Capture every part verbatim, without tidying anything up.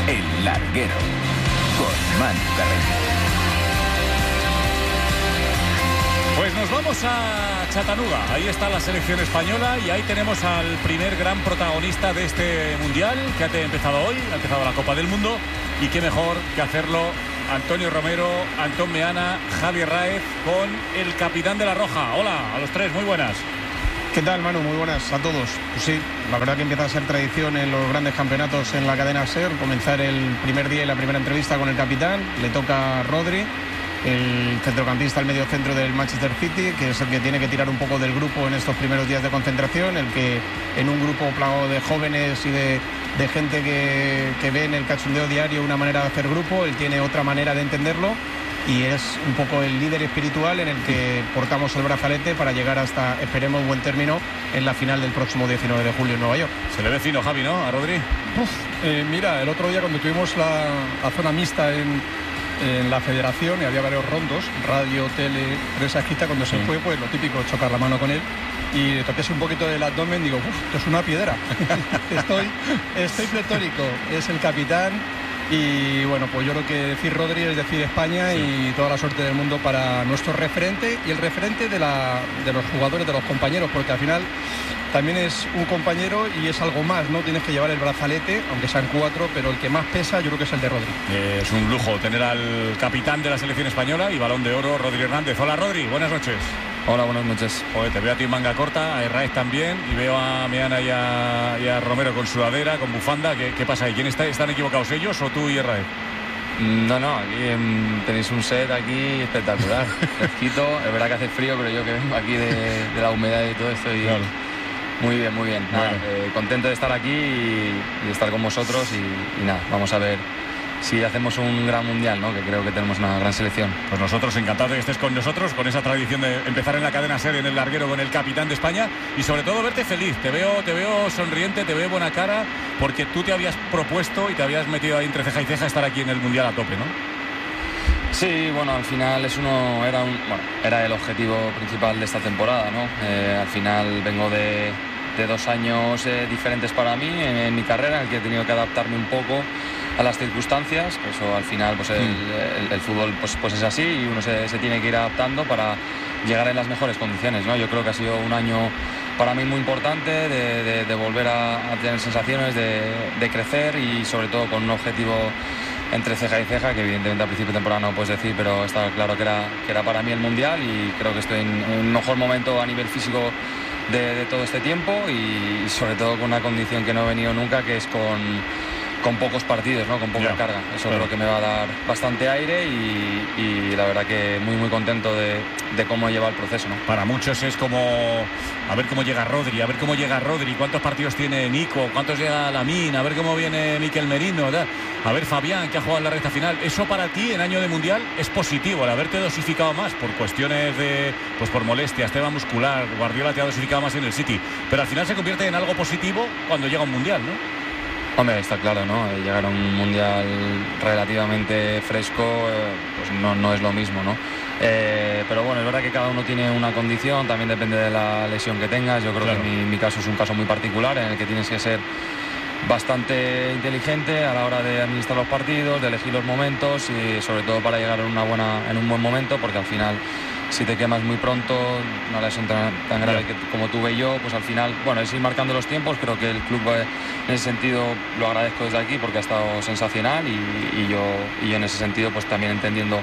El Larguero, con Manu Carreño. Pues nos vamos a Chattanooga, ahí está la selección española y ahí tenemos al primer gran protagonista de este Mundial que ha empezado hoy, ha empezado la Copa del Mundo, y qué mejor que hacerlo Antonio Romero, Antón Meana, Javi Raez con el capitán de la Roja. Hola a los tres, muy buenas. ¿Qué tal, Manu? Muy buenas a todos. Pues sí, la verdad que empieza a ser tradición en los grandes campeonatos en la cadena SER comenzar el primer día y la primera entrevista con el capitán. Le toca a Rodri, el centrocampista al medio centro del Manchester City, que es el que tiene que tirar un poco del grupo en estos primeros días de concentración, el que en un grupo plagado de jóvenes y de, de gente que, que ve en el cachondeo diario una manera de hacer grupo, él tiene otra manera de entenderlo y es un poco el líder espiritual en el que portamos el brazalete para llegar hasta, esperemos, buen término en la final del próximo diecinueve de julio en Nueva York. Se le ve fino, Javi, ¿no? A Rodri. Uf, eh, mira, el otro día cuando tuvimos la, la zona mixta en en la federación y había varios rondos, radio, tele, prensa escrita, cuando se sí. fue, pues lo típico, chocar la mano con él y le toqué un poquito del abdomen, digo, uff, esto es una piedra. estoy, estoy pletórico, es el capitán y bueno, pues yo creo que decir Rodri es decir España sí. y toda la suerte del mundo para nuestro referente y el referente de, la, de los jugadores, de los compañeros, porque al final también es un compañero y es algo más, ¿no? Tienes que llevar el brazalete, aunque sean cuatro, pero el que más pesa yo creo que es el de Rodri. Eh, es un lujo tener al capitán de la selección española y Balón de Oro, Rodri Hernández. Hola, Rodri, buenas noches. Hola, buenas noches. Joder, te veo a ti en manga corta, a Herráez también, y veo a Meana y a, y a Romero con sudadera, con bufanda. ¿Qué, qué pasa ahí? ¿Quién está, ¿Están equivocados, ellos o tú y Herráez? No, no, aquí eh, tenéis un set aquí espectacular, fresquito. Es verdad que hace frío, pero yo que vengo aquí de, de la humedad y todo estoy... Claro. Muy bien, muy bien. Nada, bueno. eh, contento de estar aquí y, y estar con vosotros y, y nada, vamos a ver si hacemos un gran mundial, ¿no? Que creo que tenemos una gran selección. Pues nosotros encantados de que estés con nosotros, con esa tradición de empezar en la cadena SER en el larguero con el capitán de España y sobre todo verte feliz. Te veo, te veo sonriente, te veo buena cara, porque tú te habías propuesto y te habías metido ahí entre ceja y ceja estar aquí en el mundial a tope, ¿no? Sí, bueno, al final es uno, era, un, bueno, era el objetivo principal de esta temporada, ¿no? Eh, al final vengo de, de dos años eh, diferentes para mí en, en mi carrera, en el que he tenido que adaptarme un poco a las circunstancias, que eso al final pues el, el, el fútbol pues, pues es así y uno se, se tiene que ir adaptando para llegar en las mejores condiciones, ¿no? Yo creo que ha sido un año para mí muy importante de, de, de volver a, a tener sensaciones, de, de crecer y sobre todo con un objetivo entre ceja y ceja, que evidentemente al principio de temporada no puedes decir, pero estaba claro que era, que era para mí el Mundial y creo que estoy en, en un mejor momento a nivel físico de, de todo este tiempo y, y sobre todo con una condición que no he venido nunca, que es con, con pocos partidos, ¿no? Con poca yeah, carga. Eso claro. Creo que me va a dar bastante aire y, y la verdad que muy muy contento de, de cómo lleva el proceso, ¿no? Para muchos es como a ver cómo llega Rodri, a ver cómo llega Rodri, cuántos partidos tiene Nico, cuántos llega Lamine, a ver cómo viene Mikel Merino, ¿verdad? A ver Fabián, que ha jugado en la recta final. Eso para ti en año de Mundial es positivo, el haberte dosificado más por cuestiones de, pues por molestias, tema muscular. Guardiola te ha dosificado más en el City, pero al final se convierte en algo positivo cuando llega un Mundial, ¿no? Hombre, está claro, ¿no? Llegar a un Mundial relativamente fresco eh, pues no, no es lo mismo, ¿no? Eh, pero bueno, es verdad que cada uno tiene una condición, también depende de la lesión que tengas. Yo creo claro. que mi, mi caso es un caso muy particular en el que tienes que ser bastante inteligente a la hora de administrar los partidos, de elegir los momentos y sobre todo para llegar en, una buena, en un buen momento, porque al final si te quemas muy pronto, una lesión tan, tan grave que, como tuve yo, pues al final, bueno, es ir marcando los tiempos. Creo que el club eh, en ese sentido lo agradezco desde aquí porque ha estado sensacional y, y, yo, y yo en ese sentido pues también entendiendo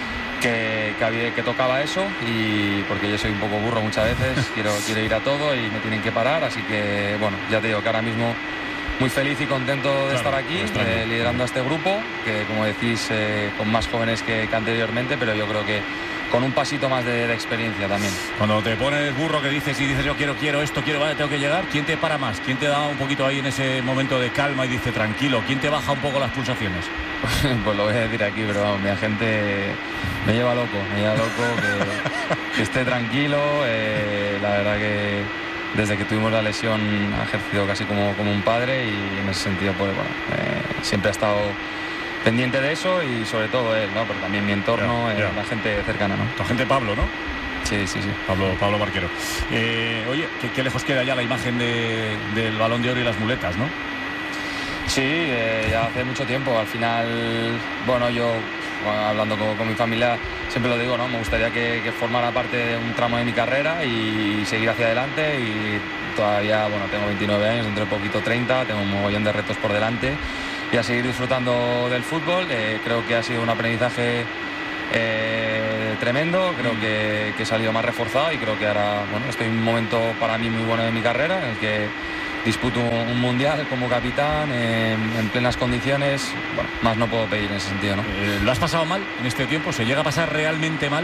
que, que, había, que tocaba eso y porque yo soy un poco burro muchas veces, quiero, quiero ir a todo y me tienen que parar, así que bueno, ya te digo que ahora mismo muy feliz y contento de claro, estar aquí, eh, liderando a este grupo, que como decís, eh, con más jóvenes que, que anteriormente, pero yo creo que con un pasito más de, de experiencia también. Cuando te pones burro que dices y dices yo quiero, quiero esto, quiero, vale, tengo que llegar, ¿quién te para más? ¿Quién te da un poquito ahí en ese momento de calma y dice tranquilo? ¿Quién te baja un poco las pulsaciones? Pues lo voy a decir aquí, pero vamos, mi agente me lleva loco, me lleva loco que, que esté tranquilo, eh, la verdad que desde que tuvimos la lesión ha ejercido casi como, como un padre y en ese sentido pues bueno, eh, siempre ha estado pendiente de eso y sobre todo él, ¿no? Pero también mi entorno, yeah, yeah. Eh, la gente cercana, ¿no? Tu agente Pablo, ¿no? Sí, sí, sí. Pablo, Pablo Barquero. Eh, oye, ¿qué, qué lejos queda ya la imagen de, del Balón de Oro y las muletas, ¿no? Sí, eh, ya hace mucho tiempo. Al final, bueno, yo bueno, hablando con, con mi familia siempre lo digo, ¿no? Me gustaría que, que formara parte de un tramo de mi carrera y seguir hacia adelante. Y todavía, bueno, tengo veintinueve años, dentro de poquito treinta, tengo un mogollón de retos por delante y a seguir disfrutando del fútbol. Eh, creo que ha sido un aprendizaje eh, tremendo, creo que, que he salido más reforzado y creo que ahora, bueno, estoy en un momento para mí muy bueno de mi carrera en el que disputo un mundial como capitán eh, en plenas condiciones. Bueno, más no puedo pedir en ese sentido, ¿no? Eh, ¿Lo has pasado mal en este tiempo? ¿Se llega a pasar realmente mal?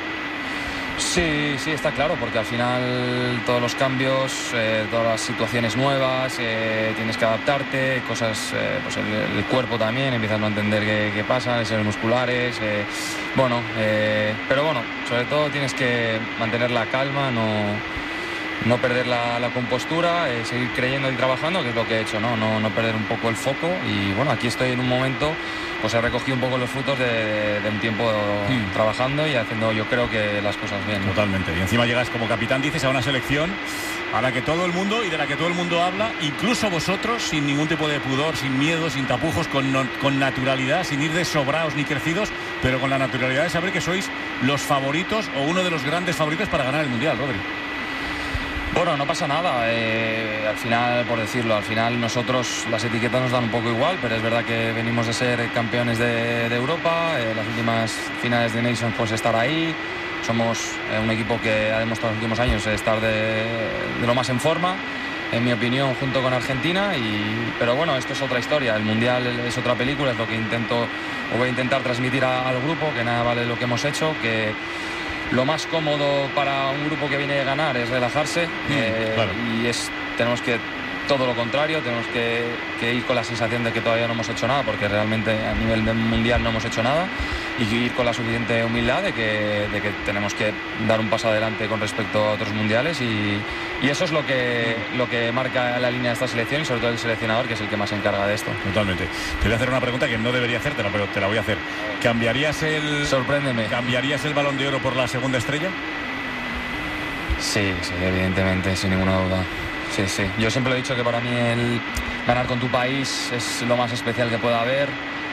Sí, sí, está claro, porque al final todos los cambios, eh, todas las situaciones nuevas, eh, tienes que adaptarte, cosas, eh, pues el, el cuerpo también, empiezas a no entender qué, qué pasa, lesiones musculares, eh, bueno, eh, pero bueno, sobre todo tienes que mantener la calma, no, no perder la, la compostura, eh, seguir creyendo y trabajando, que es lo que he hecho, ¿no? No, no perder un poco el foco y bueno, aquí estoy en un momento, pues he recogido un poco los frutos de, de, de un tiempo hmm. trabajando y haciendo, yo creo que las cosas bien, ¿no? Totalmente. Y encima llegas como capitán, dices, a una selección a la que todo el mundo y de la que todo el mundo habla, incluso vosotros, sin ningún tipo de pudor, sin miedo, sin tapujos, con, no, con naturalidad, sin ir de sobraos ni crecidos, pero con la naturalidad de saber que sois los favoritos o uno de los grandes favoritos para ganar el Mundial, Rodri. Bueno, no pasa nada, eh, al final, por decirlo, al final nosotros las etiquetas nos dan un poco igual, pero es verdad que venimos de ser campeones de, de Europa, eh, las últimas finales de Nations pues estar ahí, somos eh, un equipo que ha demostrado en los últimos años estar de, de lo más en forma, en mi opinión, junto con Argentina, y, pero bueno, esto es otra historia, el Mundial es otra película, es lo que intento, o voy a intentar transmitir a, al grupo, que nada vale lo que hemos hecho, que lo más cómodo para un grupo que viene a ganar es relajarse, mm, eh, claro. y es, tenemos que, todo lo contrario, tenemos que, que ir con la sensación de que todavía no hemos hecho nada, porque realmente a nivel de mundial no hemos hecho nada, y ir con la suficiente humildad de que, de que tenemos que dar un paso adelante con respecto a otros mundiales, y, y eso es lo que, lo que marca la línea de esta selección, y sobre todo el seleccionador, que es el que más se encarga de esto. Totalmente. Te voy a hacer una pregunta que no debería hacértela, pero te la voy a hacer. ¿Cambiarías el, Sorpréndeme. ¿Cambiarías el Balón de Oro por la segunda estrella? Sí, sí, evidentemente, sin ninguna duda. Sí, sí. Yo siempre he dicho que para mí el ganar con tu país es lo más especial que pueda haber.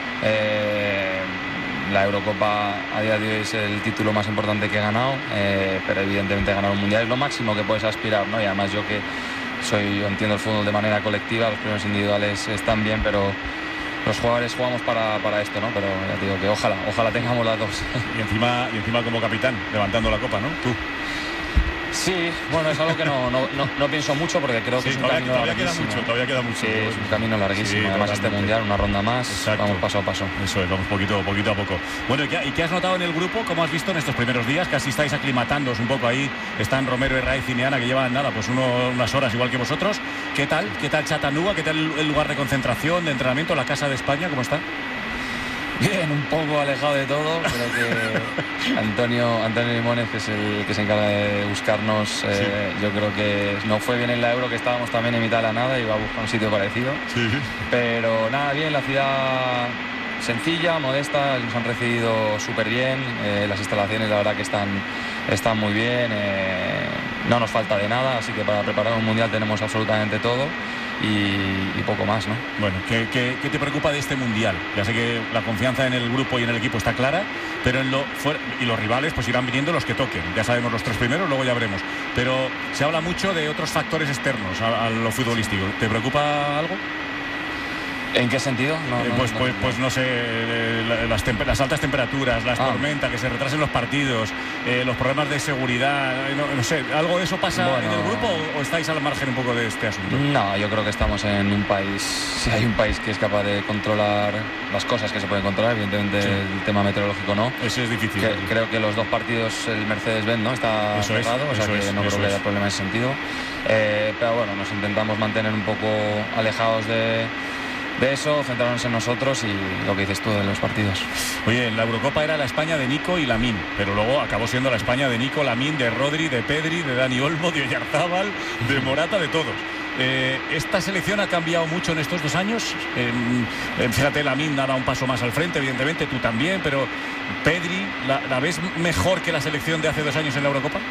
Eh, la Eurocopa a día de hoy es el título más importante que he ganado, eh, pero evidentemente ganar un mundial es lo máximo que puedes aspirar, ¿no? Y además yo que soy, yo entiendo el fútbol de manera colectiva, los premios individuales están bien, pero los jugadores jugamos para, para esto, ¿no? Pero ya te digo que ojalá, ojalá tengamos las dos. Y encima, y encima como capitán, levantando la copa, ¿no? Tú. Sí, bueno, es algo que no, no, no, no pienso mucho porque creo que sí, es un todavía, camino todavía larguísimo. Queda mucho, todavía queda mucho. Sí, es un camino larguísimo. Sí, además este mundial, una ronda más, exacto. Vamos paso a paso. Eso es, vamos poquito, poquito a poco. Bueno, ¿y qué, ¿y qué has notado en el grupo? ¿Cómo has visto en estos primeros días? Casi estáis aclimatándoos un poco ahí. Están Romero, Herraiz y Neana, que llevan nada, pues uno, unas horas igual que vosotros. ¿Qué tal? ¿Qué tal Chattanooga? ¿Qué tal el lugar de concentración, de entrenamiento, la casa de España? ¿Cómo está? Bien, un poco alejado de todo. Creo que Antonio, Antonio Limones, que es el que se encarga de buscarnos, eh, sí. Yo creo que no fue bien en la Euro, que estábamos también en mitad de la nada, iba a buscar un sitio parecido. Sí. Pero nada, bien, la ciudad sencilla, modesta, nos han recibido súper bien, eh, las instalaciones la verdad que están, están muy bien, eh, no nos falta de nada, así que para preparar un mundial tenemos absolutamente todo. Y, y poco más, ¿no? Bueno, ¿qué, qué, ¿qué te preocupa de este mundial? Ya sé que la confianza en el grupo y en el equipo está clara, pero en lo fuera, y los rivales pues irán viniendo los que toquen. Ya sabemos los tres primeros, luego ya veremos. Pero se habla mucho de otros factores externos a, a lo futbolístico. ¿Te preocupa algo? ¿En qué sentido? No, eh, no, pues, no, pues, no. pues no sé, las, las altas temperaturas, las ah. tormentas, que se retrasen los partidos, eh, los problemas de seguridad, no, no sé, ¿algo de eso pasa bueno, en el grupo o, o estáis al margen un poco de este asunto? No, yo creo que estamos en un país, si hay un país que es capaz de controlar las cosas que se pueden controlar, evidentemente sí. El tema meteorológico no. Eso es difícil. Que, creo que los dos partidos, el Mercedes-Benz, ¿no? Está eso cerrado, es, o sea que es, no creo que haya problema en ese sentido. Eh, pero bueno, nos intentamos mantener un poco alejados de... de eso, centrarnos en nosotros y lo que dices tú de los partidos. Oye, la Eurocopa era la España de Nico y Lamine, pero luego acabó siendo la España de Nico, Lamine, de Rodri, de Pedri, de Dani Olmo, de Oyarzábal, de Morata, de todos. Eh, ¿Esta selección ha cambiado mucho en estos dos años? Eh, fíjate, Lamine ha dado un paso más al frente, evidentemente, tú también, pero Pedri, ¿la, la ves mejor que la selección de hace dos años en la Eurocopa?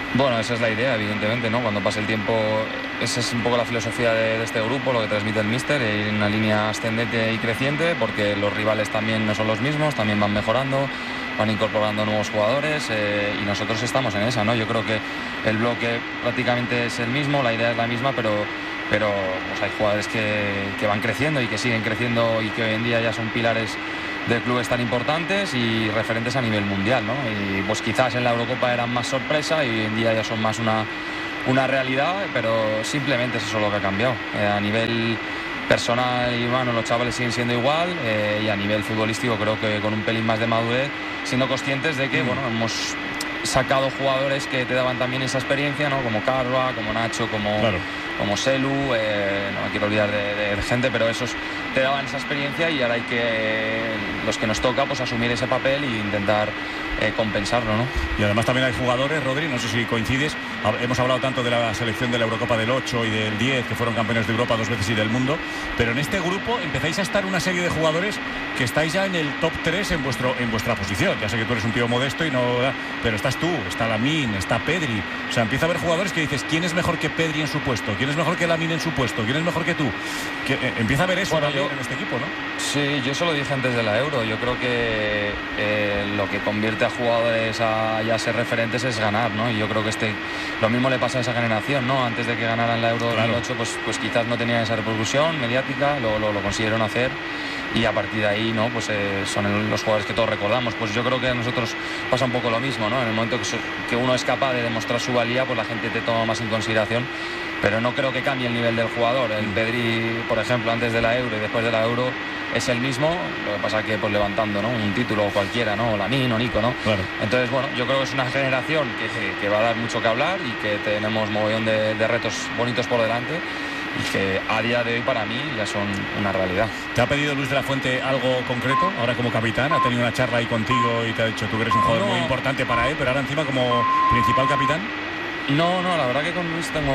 Bueno, esa es la idea, evidentemente, ¿no? Cuando pase el tiempo, esa es un poco la filosofía de, de este grupo, lo que transmite el míster, ir en una línea ascendente y creciente, porque los rivales también no son los mismos, también van mejorando, van incorporando nuevos jugadores eh, y nosotros estamos en esa, ¿no? Yo creo que el bloque prácticamente es el mismo, la idea es la misma, pero, pero pues hay jugadores que, que van creciendo y que siguen creciendo y que hoy en día ya son pilares de clubes tan importantes y referentes a nivel mundial, ¿no? Y pues quizás en la Eurocopa eran más sorpresa y hoy en día ya son más una, una realidad, pero simplemente es eso lo que ha cambiado. Eh, a nivel personal y humano los chavales siguen siendo igual eh, y a nivel futbolístico creo que con un pelín más de madurez, siendo conscientes de que, mm. bueno, hemos sacado jugadores que te daban también esa experiencia, ¿no? Como Carva, como Nacho, como... Claro. como Selu, eh, no me quiero olvidar de, de, de gente, pero esos te daban esa experiencia y ahora hay que, los que nos toca, pues asumir ese papel e intentar eh, compensarlo, ¿no? Y además también hay jugadores, Rodri, no sé si coincides, hemos hablado tanto de la selección de la Eurocopa del ocho y del diez, que fueron campeones de Europa dos veces y del mundo, pero en este grupo empezáis a estar una serie de jugadores que estáis ya en el top tres en, vuestro, en vuestra posición. Ya sé que tú eres un tío modesto, y no, pero estás tú, está Lamine, está Pedri, o sea, empieza a haber jugadores que dices, ¿quién es mejor que Pedri en su puesto? ¿Quién es mejor que Lamine en su puesto? ¿Quién es mejor que tú? Que, eh, empieza a ver eso, bueno, también yo, en este equipo, ¿no? Sí, yo se lo dije antes de la Euro. Yo creo que eh, lo que convierte a jugadores a ya ser referentes es ganar, ¿no? Y yo creo que este lo mismo le pasa a esa generación, ¿no? Antes de que ganaran la Euro claro. dos mil ocho, pues, pues quizás no tenían esa repercusión mediática, lo, lo, lo consiguieron hacer. Y a partir de ahí, ¿no? Pues eh, son el, los jugadores que todos recordamos. Pues yo creo que a nosotros pasa un poco lo mismo, ¿no? En el momento que, so, que uno es capaz de demostrar su valía, pues la gente te toma más en consideración. Pero no creo que cambie el nivel del jugador. El Pedri, por ejemplo, antes de la Euro y después de la Euro es el mismo, lo que pasa que pues levantando, ¿no? Un título o cualquiera, ¿no? O Lamine o Nico, ¿no? Claro. Entonces, bueno, yo creo que es una generación que, que va a dar mucho que hablar y que tenemos mogollón de, de retos bonitos por delante y que a día de hoy para mí ya son una realidad. ¿Te ha pedido Luis de la Fuente algo concreto ahora como capitán? ¿Ha tenido una charla ahí contigo y te ha dicho tú que eres un jugador no. muy importante para él, pero ahora encima como principal capitán? No, no, la verdad que con Luis tengo,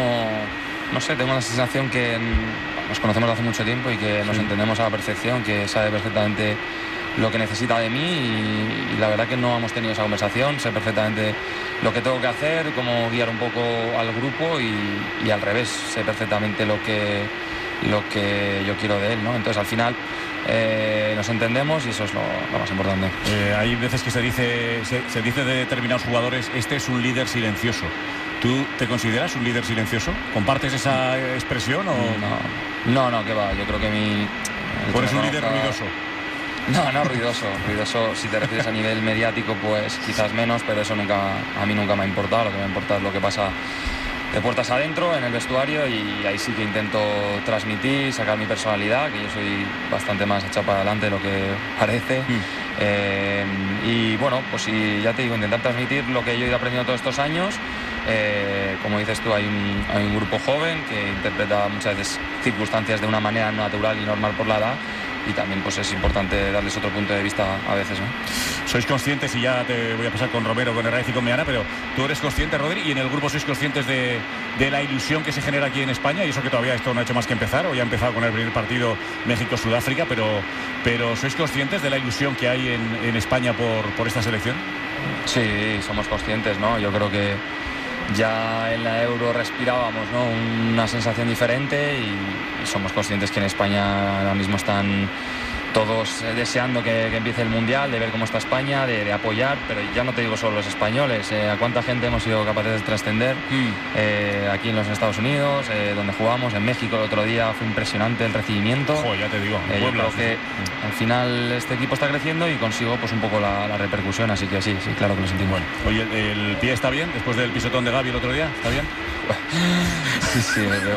no sé, tengo la sensación que nos conocemos hace mucho tiempo y que nos sí. entendemos a la perfección, que sabe perfectamente lo que necesita de mí y, y la verdad que no hemos tenido esa conversación. Sé perfectamente lo que tengo que hacer, cómo guiar un poco al grupo y, y al revés, sé perfectamente lo que, lo que yo quiero de él, ¿no? Entonces al final eh, nos entendemos y eso es lo, lo más importante. Eh, hay veces que se dice, se, se dice de determinados jugadores, este es un líder silencioso. ¿Tú te consideras un líder silencioso? ¿Compartes esa expresión o...? No, no, no, que va, yo creo que mi... ¿O eres un líder nunca... ruidoso? No, no ruidoso, ruidoso si te refieres a nivel mediático pues quizás menos, pero eso nunca, a mí nunca me ha importado. Lo que me importa es lo que pasa de puertas adentro en el vestuario y ahí sí que intento transmitir, sacar mi personalidad, que yo soy bastante más echado para adelante de lo que parece. Mm. Eh, y bueno, pues sí, ya te digo, intentar transmitir lo que yo he ido aprendiendo todos estos años. Eh, como dices tú, hay un, hay un grupo joven que interpreta muchas veces circunstancias de una manera natural y normal por la edad. Y también pues es importante darles otro punto de vista a veces, ¿no? Sois conscientes, y ya te voy a pasar con Romero, con Herraiz y con Meana, pero tú eres consciente, Rodri, y en el grupo sois conscientes de, de la ilusión que se genera aquí en España, y eso que todavía esto no ha hecho más que empezar, o ya ha empezado con el primer partido México-Sudáfrica, pero, pero ¿sois conscientes de la ilusión que hay en, en España por, por esta selección? Sí, somos conscientes, ¿no? Yo creo que ya en la Euro respirábamos, ¿no? Una sensación diferente y, y somos conscientes que en España ahora mismo están todos deseando que, que empiece el Mundial, de ver cómo está España, de, de apoyar, pero ya no te digo solo los españoles, eh, a cuánta gente hemos sido capaces de trascender mm. eh, aquí en los Estados Unidos, eh, donde jugamos, en México el otro día fue impresionante el recibimiento. Joder, ya te digo, eh, yo creo que mm. al final este equipo está creciendo y consigo pues un poco la, la repercusión, así que sí, sí, claro que lo sentimos. Bueno, oye, ¿el, el pie está bien después del pisotón de Gavi el otro día? ¿Está bien? Sí, sí, me pegó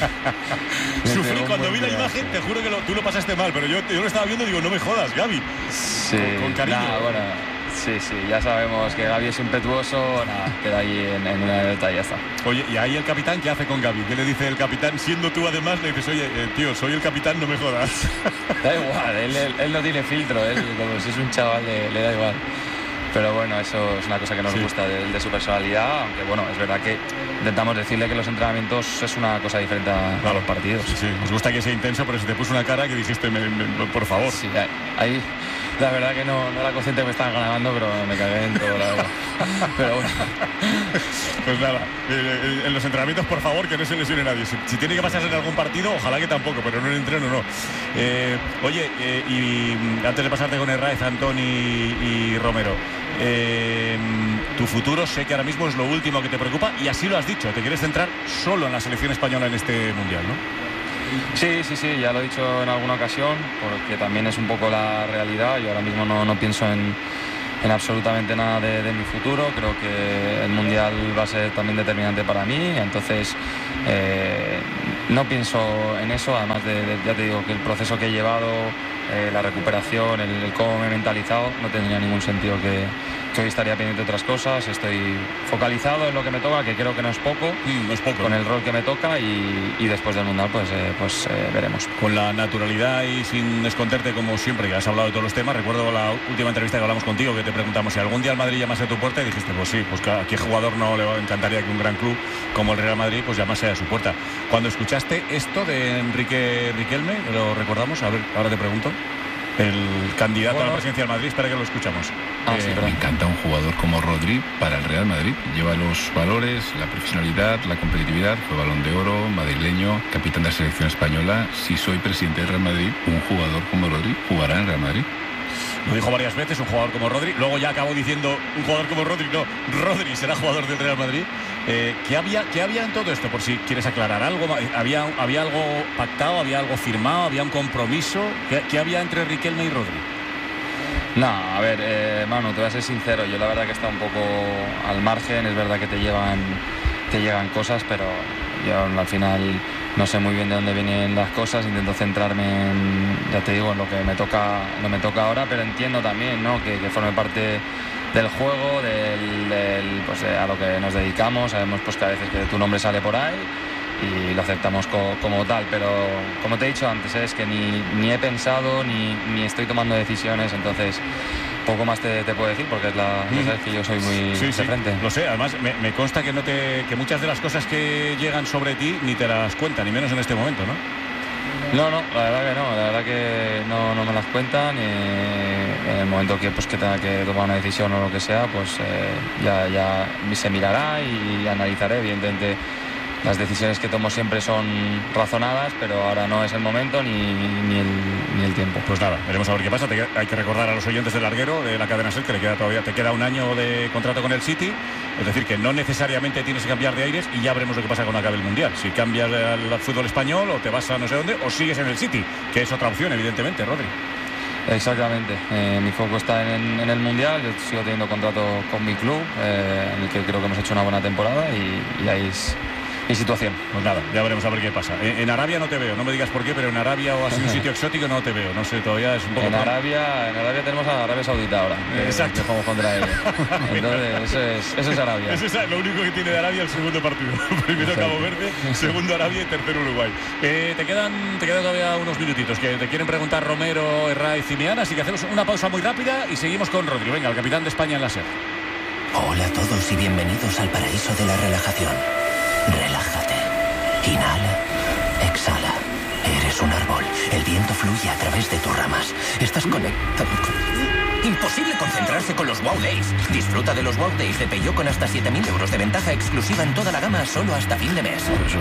un... Sufrí cuando vi la imagen, te juro que lo, tú lo pasaste mal, pero yo, yo lo estaba viendo y digo, no me jodas, Gavi. Sí, con, con cariño. Nah, bueno, sí, sí, ya sabemos que Gavi es impetuoso, nada, queda ahí en, en una anécdota y ya está. Oye, ¿y ahí el capitán qué hace con Gavi? ¿Qué le dice el capitán? Siendo tú además, le dices, oye, eh, tío, soy el capitán, no me jodas. Da igual, él, él, él no tiene filtro, él, como si es un chaval, le, le da igual. Pero bueno, eso es una cosa que nos sí. gusta de, de su personalidad, aunque bueno, es verdad que intentamos decirle que los entrenamientos es una cosa diferente a, claro. a los partidos. Sí, sí, nos gusta que sea intenso, pero se te puso una cara que dijiste, me, me, por favor. Sí, ahí, la verdad que no, no era consciente que me estaban grabando, pero me cagué en todo, la verdad. Pero bueno. Pues nada, eh, en los entrenamientos, por favor, que no se lesione nadie. Si, si tiene que pasarse en algún partido, ojalá que tampoco, pero no en el entreno, no. Eh, oye, eh, y antes de pasarte con Herráez, Antón y, y Romero, eh, tu futuro sé que ahora mismo es lo último que te preocupa, y así lo has dicho, te quieres centrar solo en la selección española en este Mundial, ¿no? Sí, sí, sí, ya lo he dicho en alguna ocasión, porque también es un poco la realidad. Yo ahora mismo no, no pienso en, en absolutamente nada de, de mi futuro. Creo que el Mundial va a ser también determinante para mí, entonces eh, no pienso en eso, además de, de, ya te digo, que el proceso que he llevado, eh, la recuperación, el, el cómo me he mentalizado, no tendría ningún sentido que, que hoy estaría pendiente de otras cosas. Estoy focalizado en lo que me toca, que creo que no es poco, mm, no es poco, con ¿no? el rol que me toca, y, y después del Mundial pues, eh, pues eh, veremos. Con la naturalidad y sin esconderte, como siempre, que has hablado de todos los temas. Recuerdo la última entrevista que hablamos contigo, que te preguntamos si algún día el Madrid llamase a tu puerta, y dijiste, pues sí, pues a qué jugador no le encantaría que un gran club como el Real Madrid pues llamase a su puerta. Cuando escuchaste esto de Enrique Riquelme, ¿lo recordamos? A ver, ahora te pregunto. El candidato bueno, a la presidencia del Madrid, espera que lo escuchamos. Ah, eh, sí, me encanta un jugador como Rodri para el Real Madrid. Lleva los valores, la profesionalidad, la competitividad. Fue Balón de Oro, madrileño, capitán de la selección española. Si soy presidente del Real Madrid, un jugador como Rodri jugará en el Real Madrid. Lo dijo varias veces, un jugador como Rodri. Luego ya acabó diciendo un jugador como Rodri. No, Rodri será jugador del Real Madrid. Eh, ¿qué, había, ¿Qué había en todo esto? Por si quieres aclarar algo. ¿Había, había algo pactado? ¿Había algo firmado? ¿Había un compromiso? ¿Qué, qué había entre Riquelme y Rodri? No, a ver, eh, Manu, te voy a ser sincero. Yo la verdad que está un poco al margen. Es verdad que te llevan, te llegan cosas, pero yo al final no sé muy bien de dónde vienen las cosas. Intento centrarme en, ya te digo, en lo que me toca, no me toca ahora, pero entiendo también, ¿no?, que, que forme parte del juego, del, del, pues, a lo que nos dedicamos. Sabemos pues que a veces que tu nombre sale por ahí y lo aceptamos co, como tal, pero como te he dicho antes, es que ni, ni he pensado ni, ni estoy tomando decisiones, entonces poco más te, te puedo decir, porque es la, mm. ya sabes que yo soy muy sí, de sí, frente. Lo sé, además me, me consta que, no te, que muchas de las cosas que llegan sobre ti ni te las cuentan, ni menos en este momento, ¿no? No, no, la verdad que no, la verdad que no, no me las cuentan, y en el momento que, pues, que tenga que tomar una decisión o lo que sea, pues eh, ya, ya se mirará y analizaré. Evidentemente las decisiones que tomo siempre son razonadas, pero ahora no es el momento ni, ni, el, ni el tiempo. Pues nada, veremos a ver qué pasa. Te, hay que recordar a los oyentes del larguero de la cadena SER que le queda todavía te queda un año de contrato con el City, es decir, que no necesariamente tienes que cambiar de aires, y ya veremos lo que pasa cuando acabe el Mundial. Si cambias al, al fútbol español, o te vas a no sé dónde, o sigues en el City, que es otra opción, evidentemente, Rodri. Exactamente, eh, mi foco está en, en el Mundial. Yo sigo teniendo contrato con mi club, eh, en el que creo que hemos hecho una buena temporada, y, y ahí es mi situación. Pues nada, ya veremos a ver qué pasa. En, en Arabia no te veo, no me digas por qué, pero en Arabia o así un sitio exótico no te veo. No sé, todavía es un poco... En Arabia, en Arabia tenemos a Arabia Saudita ahora. Exacto. Que jugamos contra ellos. Entonces, eso es, eso es Arabia. Eso es lo único que tiene de Arabia el segundo partido. Primero Exacto. Cabo Verde, segundo Arabia y tercero Uruguay. Eh, te, quedan, te quedan todavía unos minutitos que te quieren preguntar Romero, Herráez y Mian, así que hacemos una pausa muy rápida y seguimos con Rodri. Venga, el capitán de España en la SER. Hola a todos y bienvenidos al paraíso de la relajación. Relájate. Inhala, exhala. Eres un árbol. El viento fluye a través de tus ramas. Estás conectado con... Imposible concentrarse con los Wow Days. Disfruta de los Wow Days de Peugeot con hasta siete mil euros de ventaja exclusiva en toda la gama solo hasta fin de mes. Eso.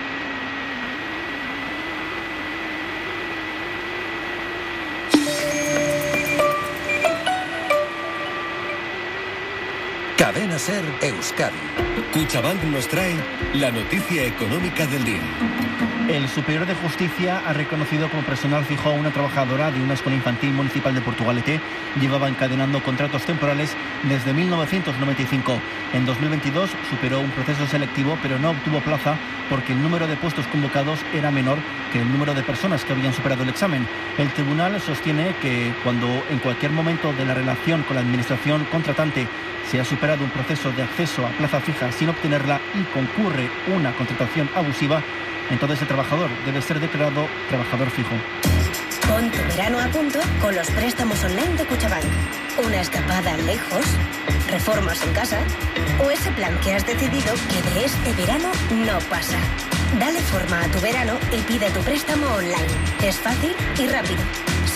Cadena SER Euskadi. Cuchabank nos trae la noticia económica del día. El Superior de Justicia ha reconocido como personal fijo a una trabajadora de una escuela infantil municipal de Portugalete. Llevaba encadenando contratos temporales desde mil novecientos noventa y cinco. En dos mil veintidós superó un proceso selectivo, pero no obtuvo plaza porque el número de puestos convocados era menor que el número de personas que habían superado el examen. El tribunal sostiene que cuando en cualquier momento de la relación con la administración contratante se ha superado un proceso de acceso a plaza fija sin obtenerla y concurre una contratación abusiva, entonces el trabajador debe ser declarado trabajador fijo. Pon tu verano a punto con los préstamos online de Cuchabank. Una escapada lejos, reformas en casa o ese plan que has decidido que de este verano no pasa. Dale forma a tu verano y pide tu préstamo online. Es fácil y rápido. Solo para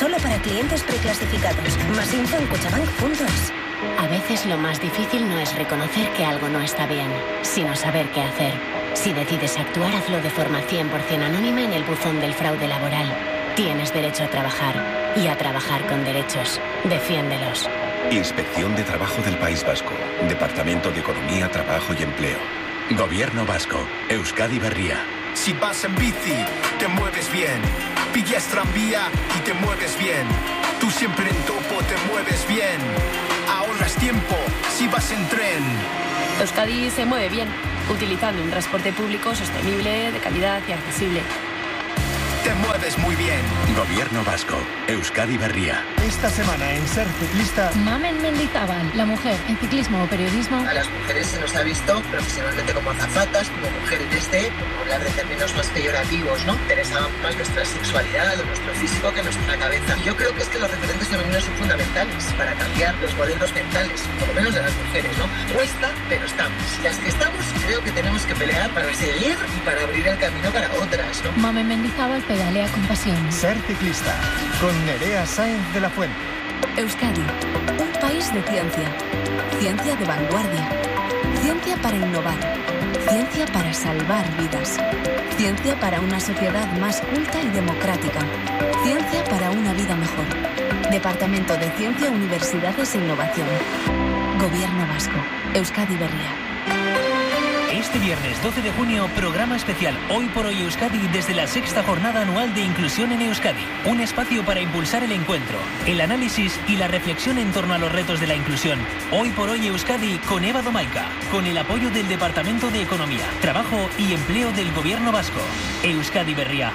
clientes preclasificados. Más info en cuchabank punto es. A veces lo más difícil no es reconocer que algo no está bien, sino saber qué hacer. Si decides actuar, hazlo de forma cien por ciento anónima en el buzón del fraude laboral. Tienes derecho a trabajar y a trabajar con derechos. Defiéndelos. Inspección de Trabajo del País Vasco. Departamento de Economía, Trabajo y Empleo. Gobierno Vasco. Euskadi Berria. Si vas en bici, te mueves bien. Pillas tranvía y te mueves bien. Tú siempre en topo te mueves bien. Ahorras tiempo si vas en tren. Euskadi se mueve bien, utilizando un transporte público sostenible, de calidad y accesible. Te mueves muy bien. Gobierno Vasco. Euskadi Berria. Esta semana en Ser Ciclista, Mamen Mendizábal, la mujer en ciclismo o periodismo. A las mujeres se nos ha visto profesionalmente como azafatas, como mujeres desde, como hablar de términos más peyorativos, ¿no? Interesaba más nuestra sexualidad o nuestro físico que nuestra cabeza. Y yo creo que es que los referentes femeninos son fundamentales para cambiar los modelos mentales, por lo menos de las mujeres, ¿no? Cuesta, pero estamos. Las que estamos, creo que tenemos que pelear para seguir y para abrir el camino para otras, ¿no? Mamen Mendizábal pedalea con pasión. Ser Ciclista, con Nerea Sáenz de la Fuente. Euskadi, un país de ciencia. Ciencia de vanguardia. Ciencia para innovar. Ciencia para salvar vidas. Ciencia para una sociedad más culta y democrática. Ciencia para una vida mejor. Departamento de Ciencia, Universidades e Innovación. Gobierno Vasco. Euskadi Berria. Este viernes doce de junio, programa especial Hoy por Hoy Euskadi desde la sexta jornada anual de Inclusión en Euskadi. Un espacio para impulsar el encuentro, el análisis y la reflexión en torno a los retos de la inclusión. Hoy por Hoy Euskadi con Eva Domaica, con el apoyo del Departamento de Economía, Trabajo y Empleo del Gobierno Vasco. Euskadi Berria.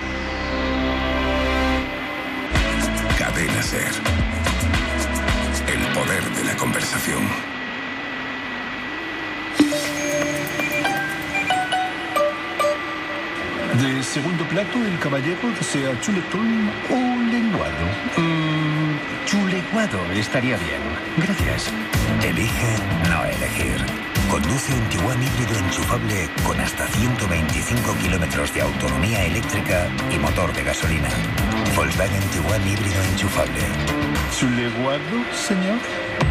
Cadena Ser. El poder de la conversación. De segundo plato, el caballero desea chuletón o lenguado. Mm, chuleguado estaría bien. Gracias. Elige no elegir. Conduce un Tiguan híbrido enchufable con hasta ciento veinticinco kilómetros de autonomía eléctrica y motor de gasolina. Volkswagen Tiguan híbrido enchufable. ¿Chuleguado, señor?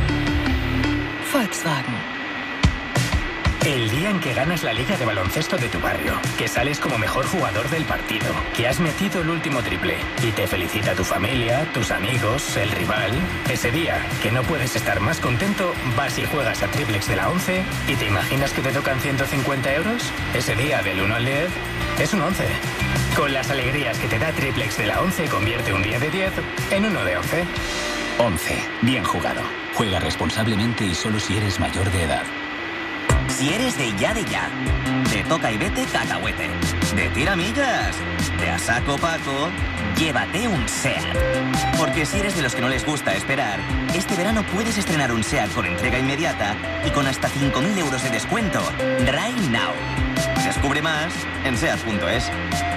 Volkswagen. El día en que ganas la liga de baloncesto de tu barrio, que sales como mejor jugador del partido, que has metido el último triple y te felicita tu familia, tus amigos, el rival. Ese día, que no puedes estar más contento, vas y juegas a Triplex de la once y te imaginas que te tocan ciento cincuenta euros. Ese día, del uno al diez, es un once. Con las alegrías que te da Triplex de la once, convierte un diez de diez en uno de once. once. Bien jugado. Juega responsablemente y solo si eres mayor de edad. Si eres de ya de ya, de toca y vete cacahuete, de tiramillas, de a saco paco, llévate un SEAT. Porque si eres de los que no les gusta esperar, este verano puedes estrenar un SEAT con entrega inmediata y con hasta cinco mil euros de descuento. Right now. Descubre más en SEAT punto es.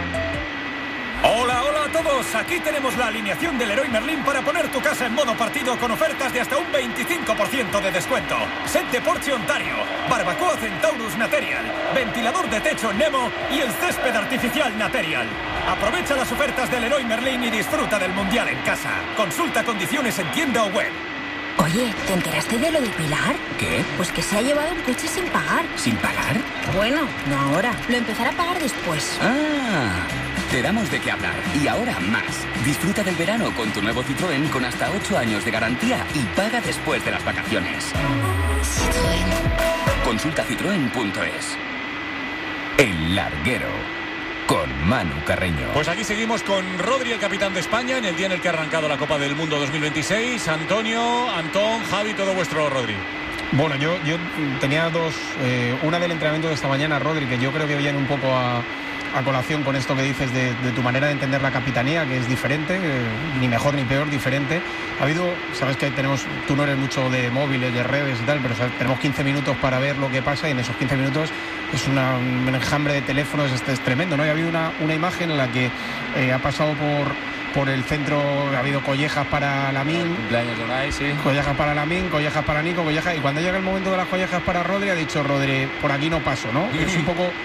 Hola, hola a todos. Aquí tenemos la alineación del Leroy Merlin para poner tu casa en modo partido con ofertas de hasta un veinticinco por ciento de descuento. Set de Porsche Ontario, barbacoa Centaurus Material, ventilador de techo Nemo y el césped artificial Material. Aprovecha las ofertas del Leroy Merlin y disfruta del Mundial en casa. Consulta condiciones en tienda o web. Oye, ¿te enteraste de lo de Pilar? ¿Qué? Pues que se ha llevado un coche sin pagar. ¿Sin pagar? Bueno, no ahora. Lo empezará a pagar después. Ah, te damos de qué hablar. Y ahora más. Disfruta del verano con tu nuevo Citroën con hasta ocho años de garantía y paga después de las vacaciones. Citroën. Consulta citroen punto es. El Larguero. Con Manu Carreño. Pues aquí seguimos con Rodri, el capitán de España, en el día en el que ha arrancado la Copa del Mundo dos mil veintiséis. Antonio, Antón, Javi, todo vuestro, Rodri. Bueno, yo, yo tenía dos. Eh, una del entrenamiento de esta mañana, Rodri, que yo creo que viene un poco a, a colación con esto que dices de, de tu manera de entender la capitanía, que es diferente, eh, ni mejor ni peor, diferente. Ha habido, sabes que tenemos, tú no eres mucho de móviles, de redes y tal, pero ¿sabes? Tenemos quince minutos para ver lo que pasa y en esos quince minutos es una, un enjambre de teléfonos, es, es tremendo, ¿no? Y ha habido una, una imagen en la que eh, ha pasado por, por el centro, ha habido collejas para Lamine, cumpleaños de Unai, sí. collejas para Lamine, collejas para Nico, collejas, y cuando llega el momento de las collejas para Rodri, ha dicho Rodri, por aquí no paso, ¿no? Es un poco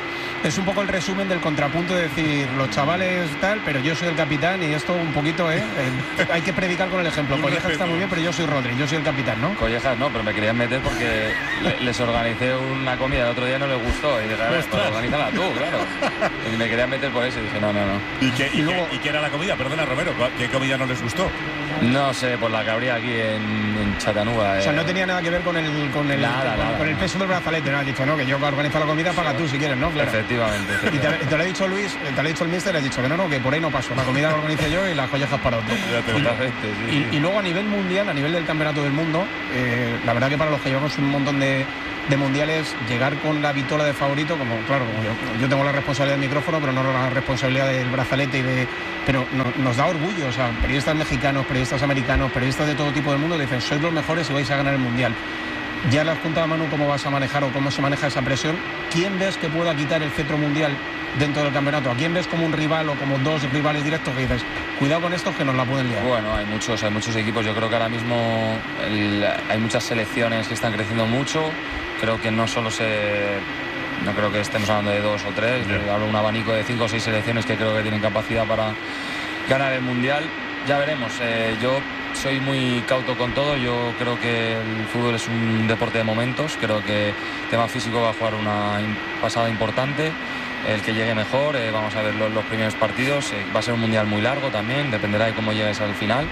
es un poco el resumen del contrapunto de decir, los chavales tal, pero yo soy el capitán y esto un poquito, ¿eh? eh hay que predicar con el ejemplo. Collejas está muy bien, pero yo soy Rodri, yo soy el capitán, ¿no? Collejas no, pero me querían meter porque le, les organicé una comida el otro día y no les gustó. Y dije, a ver, pues organízala tú, claro. Y me querían meter por eso y dije, no, no, no. ¿Y qué, y, y, luego, ¿y qué era la comida? Perdona, Romero, ¿qué comida no les gustó? No sé, por la que habría aquí en, en Chattanooga. O sea, no tenía nada que ver con el, con el, nada, con, nada. con el peso del brazalete, ¿no? Has dicho, no, que yo organizo la comida, paga tú si quieres, ¿no? Claro. Efectivamente. efectivamente. Y te, te lo ha dicho Luis, te lo ha dicho el míster, le has dicho que no, no, que por ahí no paso. La comida la organizo yo y las collejas para otro. Y, y, y luego a nivel mundial, a nivel del campeonato del mundo, eh, la verdad que para los que llevamos un montón de, de mundiales, llegar con la vitola de favorito, como claro, como yo, yo tengo la responsabilidad del micrófono, pero no la responsabilidad del brazalete y de. Pero no, nos da orgullo, o sea, periodistas mexicanos, periodistas americanos, periodistas de todo tipo del mundo dicen, sois los mejores y vais a ganar el mundial. Ya le has contado, Manu, cómo vas a manejar o cómo se maneja esa presión. ¿Quién ves que pueda quitar el cetro mundial dentro del campeonato? ¿A quién ves como un rival o como dos rivales directos que dices, cuidado con estos que nos la pueden liar? Bueno, hay muchos, hay muchos equipos. Yo creo que ahora mismo el, hay muchas selecciones que están creciendo mucho. Creo que no solo se... No creo que estemos hablando de dos o tres. Yeah. Hablo de un abanico de cinco o seis selecciones que creo que tienen capacidad para ganar el mundial. Ya veremos. Eh, yo soy muy cauto con todo. Yo creo que el fútbol es un deporte de momentos. Creo que el tema físico va a jugar una pasada importante. El que llegue mejor, eh, vamos a ver los, los primeros partidos. Eh, va a ser un mundial muy largo también, dependerá de cómo llegues al final.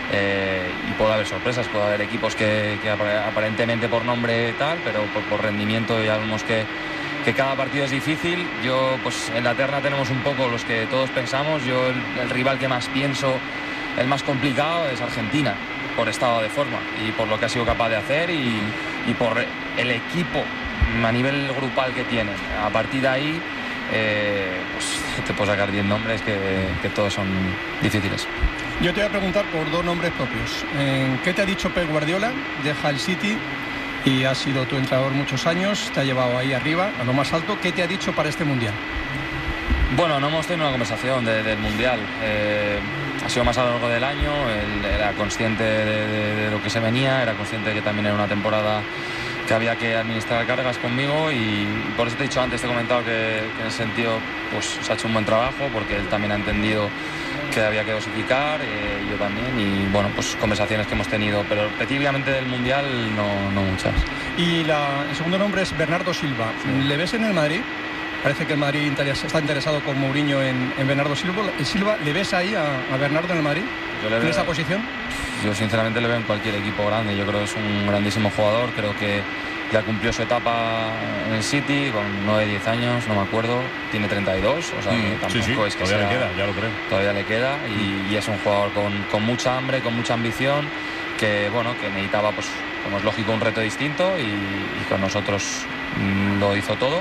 Eh, y puede haber sorpresas, puede haber equipos que, que aparentemente por nombre tal, pero por, por rendimiento ya vemos que, que cada partido es difícil. Yo, pues en la terna tenemos un poco los que todos pensamos. Yo el, el rival que más pienso, el más complicado es Argentina, por estado de forma y por lo que ha sido capaz de hacer y, y por el equipo a nivel grupal que tiene. A partir de ahí eh, pues, te puedo sacar diez nombres que, que todos son difíciles. Yo te voy a preguntar por dos nombres propios. ¿Qué te ha dicho Pep Guardiola? Deja el City y ha sido tu entrenador muchos años, te ha llevado ahí arriba, a lo más alto. ¿Qué te ha dicho para este Mundial? Bueno, no hemos tenido una conversación de, del Mundial. Eh, ha sido más a lo largo del año. Él era consciente de, de, de lo que se venía, era consciente de que también era una temporada que había que administrar cargas conmigo y por eso te he dicho antes, te he comentado que, que en ese sentido pues, se ha hecho un buen trabajo porque él también ha entendido que había que dosificar, eh, yo también, y bueno, pues conversaciones que hemos tenido, pero específicamente del Mundial no, no muchas. Y la, el segundo nombre es Bernardo Silva. Sí. ¿Le ves en el Madrid? Parece que el Madrid interesa, está interesado con Mourinho en, en Bernardo Silva. Silva. ¿Le ves ahí a, a Bernardo en el Madrid? Yo le ¿En veo, esa posición? Yo sinceramente le veo en cualquier equipo grande. Yo creo que es un grandísimo jugador. Creo que ya cumplió su etapa en el City con nueve diez años, no me acuerdo. Tiene treinta y dos, o sea, mm, que tampoco sí, sí, es que todavía sea, le queda, ya lo creo. Todavía le queda y, y es un jugador con, con mucha hambre, con mucha ambición, que bueno, que necesitaba, pues, como es lógico, un reto distinto y, y con nosotros mm, lo hizo todo.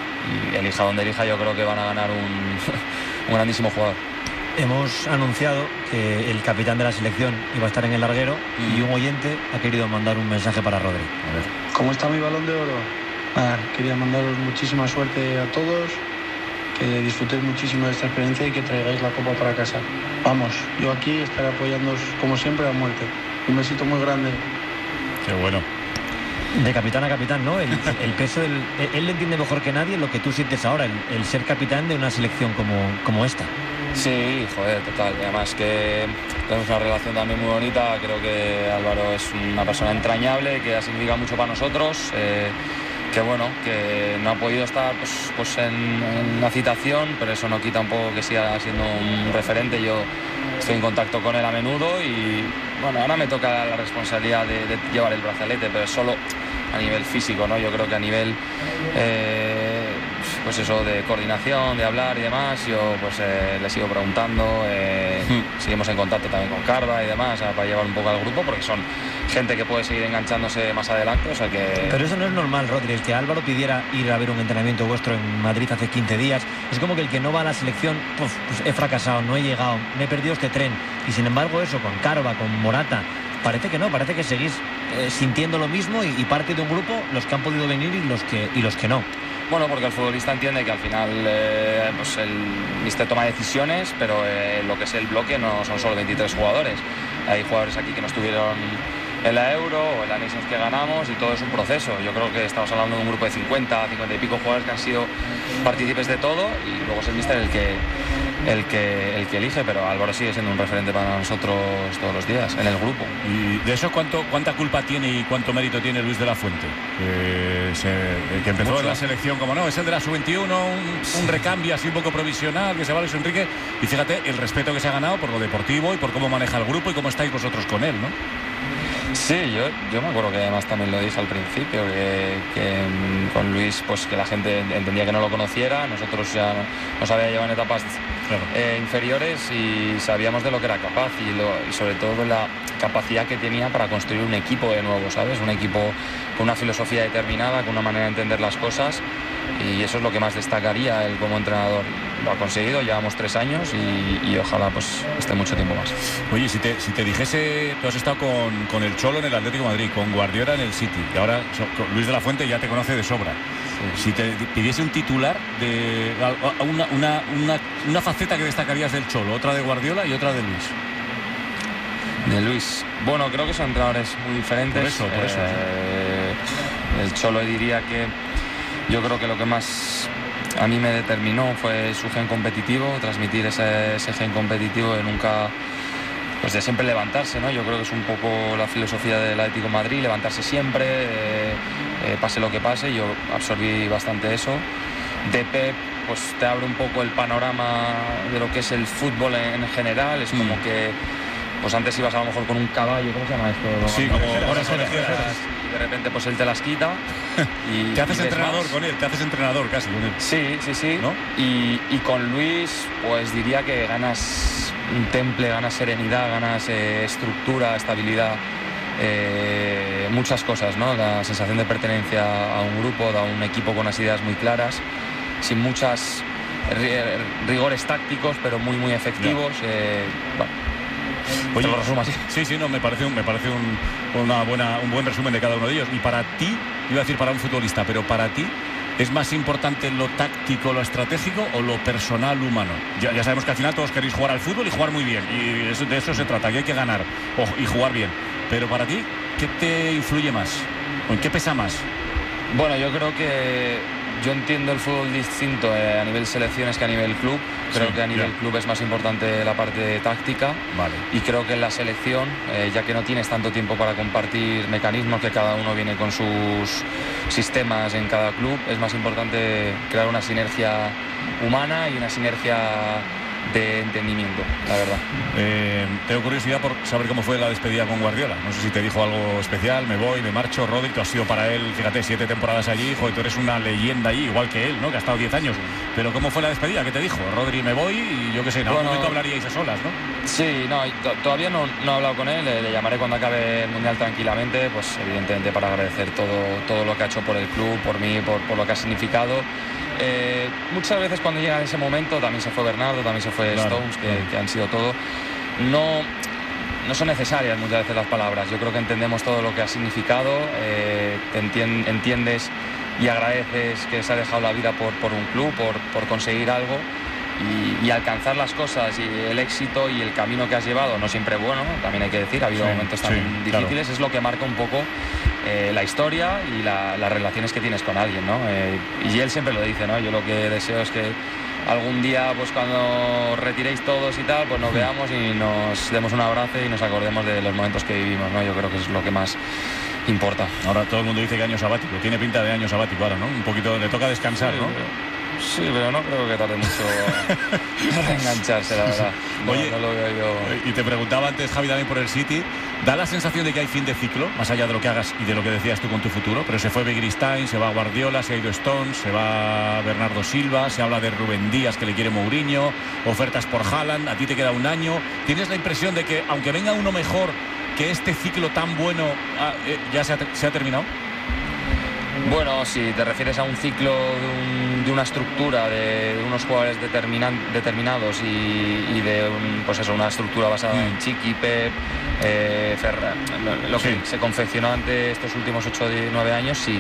Y elija donde elija, yo creo que van a ganar un, un grandísimo jugador. Hemos anunciado que el capitán de la selección iba a estar en el larguero mm. y un oyente ha querido mandar un mensaje para Rodri. A ver. ¿Cómo está mi balón de oro? Ah, quería mandaros muchísima suerte a todos, que disfrutéis muchísimo de esta experiencia y que traigáis la copa para casa. Vamos, yo aquí estaré apoyándoos como siempre a muerte. Un besito muy grande. Qué bueno. De capitán a capitán, ¿no? El, el peso, del, él le entiende mejor que nadie lo que tú sientes ahora, el, el ser capitán de una selección como, como esta. Sí, joder, total. Y además que tenemos una relación también muy bonita. Creo que Álvaro es una persona entrañable, que ha significado mucho para nosotros. Eh, que bueno, que no ha podido estar pues, pues en, en la citación, pero eso no quita un poco que siga siendo un referente. Yo estoy en contacto con él a menudo y bueno, ahora me toca la responsabilidad de, de llevar el brazalete, pero solo a nivel físico, ¿no? Yo creo que a nivel eh, pues eso, de coordinación, de hablar y demás, yo pues eh, le sigo preguntando, eh, mm. seguimos en contacto también con Carva y demás, o sea, para llevar un poco al grupo, porque son gente que puede seguir enganchándose más adelante, o sea que... Pero eso no es normal, Rodri, el que Álvaro pidiera ir a ver un entrenamiento vuestro en Madrid hace quince días, es como que el que no va a la selección, pues, pues he fracasado, no he llegado, me he perdido este tren, y sin embargo eso, con Carva, con Morata, parece que no, parece que seguís eh, sintiendo lo mismo y, y parte de un grupo, los que han podido venir y los que, y los que no. Bueno, porque el futbolista entiende que al final eh, pues el míster toma decisiones, pero eh, lo que es el bloque no son solo veintitrés jugadores. Hay jugadores aquí que no estuvieron en la Euro o en la Nations que ganamos, y todo es un proceso. Yo creo que estamos hablando de un grupo de cincuenta, cincuenta y pico jugadores que han sido partícipes de todo, y luego es el míster el que, el que, el que elige, pero Álvaro sigue siendo un referente para nosotros todos los días, en el grupo. ¿Y de eso cuánto, cuánta culpa tiene y cuánto mérito tiene Luis de la Fuente? Eh, se, que empezó Mucho. en la selección, como no, es el de la sub veintiuno, un, un recambio así un poco provisional, que se va Luis Enrique, y fíjate el respeto que se ha ganado por lo deportivo y por cómo maneja el grupo y cómo estáis vosotros con él, ¿no? Sí, yo, yo me acuerdo que además también lo dije al principio, que, que con Luis, pues que la gente entendía que no lo conociera, nosotros ya nos había llevado en etapas claro. eh, inferiores y sabíamos de lo que era capaz, y, lo, y sobre todo la capacidad que tenía para construir un equipo de nuevo, ¿sabes? Un equipo con una filosofía determinada, con una manera de entender las cosas, y eso es lo que más destacaría él como entrenador. Lo ha conseguido, llevamos tres años y, y ojalá pues esté mucho tiempo más. Oye, si te, si te dijese, tú has estado con, con el Cholo en el Atlético de Madrid, con Guardiola en el City, y ahora Luis de la Fuente ya te conoce de sobra. Sí. Si te pidiese un titular de una, una, una, una faceta que destacarías del Cholo, otra de Guardiola y otra de Luis. De Luis. Bueno, creo que son entrenadores muy diferentes. Por eso, por eso. Eh, sí. El Cholo diría que yo creo que lo que más a mí me determinó fue su gen competitivo, transmitir ese, ese gen competitivo de nunca, pues de siempre levantarse, ¿no? Yo creo que es un poco la filosofía del Atlético de Madrid, levantarse siempre, eh, eh, pase lo que pase. Yo absorbí bastante eso. De Pep, pues te abre un poco el panorama de lo que es el fútbol en, en general. Es como mm. que pues antes ibas a lo mejor con un caballo, ¿cómo se llama esto? Sí, como horas orejeras. Y de repente pues él te las quita. Y, te haces y entrenador más. con él, te haces entrenador casi con él. Sí, sí, sí. ¿No? Y, y con Luis, pues diría que ganas un temple, ganas serenidad, ganas eh, estructura, estabilidad, eh, muchas cosas, ¿no? La sensación de pertenencia a un grupo, a un equipo con unas ideas muy claras, sin muchas rigores tácticos, pero muy, muy efectivos. Eh, bueno. Oye, lo resumo así. Sí, sí, no, me parece, un, me parece un, una buena, un buen resumen de cada uno de ellos. Y para ti, iba a decir para un futbolista, pero para ti, ¿es más importante lo táctico, lo estratégico o lo personal, humano? Ya, ya sabemos que al final todos queréis jugar al fútbol y jugar muy bien. Y eso, de eso se trata, que hay que ganar o, y jugar bien. Pero para ti, ¿qué te influye más? ¿O en qué pesa más? Bueno, yo creo que yo entiendo el fútbol distinto eh, a nivel selecciones que a nivel club. Creo sí, que a nivel ya. club es más importante la parte táctica. Vale. Y creo que en la selección, eh, ya que no tienes tanto tiempo para compartir mecanismos, que cada uno viene con sus sistemas en cada club, es más importante crear una sinergia humana y una sinergia de entendimiento, la verdad. Eh, tengo curiosidad por saber cómo fue la despedida con Guardiola. No sé si te dijo algo especial, me voy, me marcho. Rodri, tú has sido para él, fíjate, siete temporadas allí, joder, tú eres una leyenda allí, igual que él, ¿no? Que ha estado diez años. Pero ¿cómo fue la despedida? ¿Qué te dijo? Rodri, me voy, y yo qué sé, en algún bueno, momento hablaríais a solas, ¿no? Sí, no, todavía no, no he hablado con él, le, le llamaré cuando acabe el Mundial tranquilamente, pues evidentemente para agradecer todo, todo lo que ha hecho por el club, por mí, por, por lo que ha significado. Eh, muchas veces cuando llega ese momento, también se fue Bernardo, también se fue claro, Stones, que, claro. que han sido todo, no, no son necesarias muchas veces las palabras. Yo creo que entendemos todo lo que ha significado, eh, te entien, entiendes y agradeces que se ha dejado la vida por, por un club, por, por conseguir algo y, y alcanzar las cosas y el éxito y el camino que has llevado, no siempre bueno, también hay que decir, ha habido sí, momentos también sí, difíciles, claro. Es lo que marca un poco Eh, la historia y la, las relaciones que tienes con alguien, ¿no? Eh, y él siempre lo dice, ¿no? Yo lo que deseo es que algún día, pues cuando retiréis todos y tal, pues nos veamos y nos demos un abrazo y nos acordemos de los momentos que vivimos, ¿no? Yo creo que es lo que más importa. Ahora todo el mundo dice que año sabático, tiene pinta de año sabático ahora, ¿no? Un poquito, le toca descansar, sí, ¿no? Pero... Sí, pero no creo que tarde mucho a engancharse, la verdad. No, Oye, no lo veo yo. Y te preguntaba antes, Javi, también por el City. ¿Da la sensación de que hay fin de ciclo, más allá de lo que hagas y de lo que decías tú con tu futuro? Pero se fue Begiristain, se va Guardiola, se ha ido Stones, se va Bernardo Silva, se habla de Rubén Díaz, que le quiere Mourinho, ofertas por Haaland, a ti te queda un año. ¿Tienes la impresión de que, aunque venga uno mejor, que este ciclo tan bueno ah, eh, ya se ha, se ha terminado? Bueno, si te refieres a un ciclo de, un, de una estructura, de, de unos jugadores determinan, determinados y, y de un, pues eso, una estructura basada mm. en Chiqui, Pep, eh, Ferran, lo que sí. se confeccionó ante estos últimos ocho o nueve años, sí.